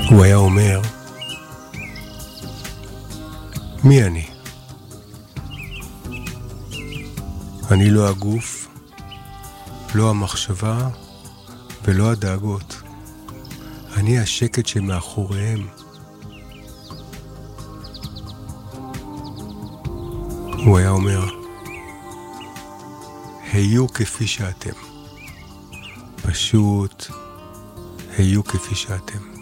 הוא היה אומר, מי אני? אני לא הגוף, לא המחשבה ולא הדאגות. אני השקט שמאחוריהם. הוא היה אומר, היו כפי שאתם. פשוט היו כפי שאתם.